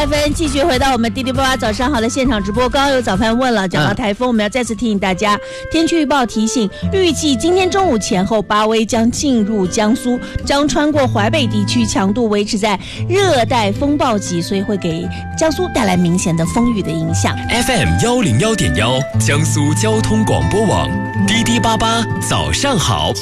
继续回到我们滴滴叭叭早上好的现场直播。刚刚有早饭问了，讲到台风，我们要再次提醒大家，天气预报提醒，预计今天中午前后，巴威将进入江苏，将穿过淮北地区，强度维持在热带风暴级，所以会给江苏带来明显的风雨的影响。 FM101.1，江苏交通广播网，滴滴叭叭早上好。